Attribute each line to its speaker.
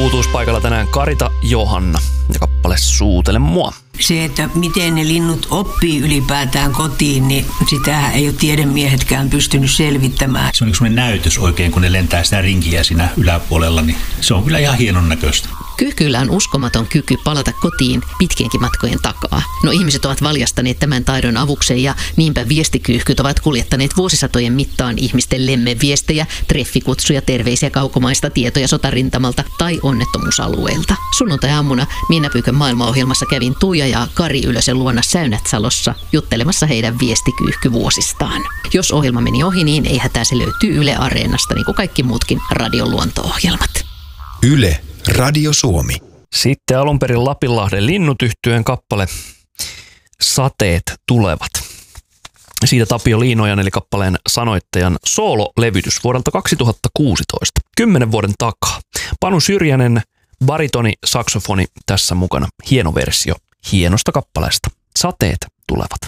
Speaker 1: Uutuuspaikalla tänään Karita Johanna ja kappale Suutele mua.
Speaker 2: Se, että miten ne linnut oppii ylipäätään kotiin, niin sitähän ei ole tiedemiehetkään pystynyt selvittämään.
Speaker 3: Se on yksi näytös oikein, kun ne lentää sitä rinkiä siinä yläpuolella, niin se on kyllä ihan hienon näköistä.
Speaker 4: Kyyhkyillä on uskomaton kyky palata kotiin pitkienkin matkojen takaa. No ihmiset ovat valjastaneet tämän taidon avukseen ja niinpä viestikyyhkyt ovat kuljettaneet vuosisatojen mittaan ihmisten lemmenviestejä, treffikutsuja, terveisiä kaukomaista, tietoja sotarintamalta tai onnettomuusalueelta. Sunnuntai-aamuna Minnäpyykön maailmaohjelmassa kävin Tuija ja Kari Ylösen luona Säynät-Salossa juttelemassa heidän viestikyyhkyvuosistaan. Jos ohjelma meni ohi, niin ei hätää, se löytyy Yle Areenasta, niin kuin kaikki muutkin radion luonto-ohjelmat.
Speaker 5: Yle Radio Suomi.
Speaker 1: Sitten alunperin Lapinlahden Linnut-yhtyeen kappale Sateet tulevat. Siitä Tapio Liinojan eli kappaleen sanoittajan soololevytys vuodelta 2016, 10 vuoden takaa. Panu Syrjänen, baritoni, saksofoni tässä mukana. Hieno versio hienosta kappaleesta. Sateet tulevat.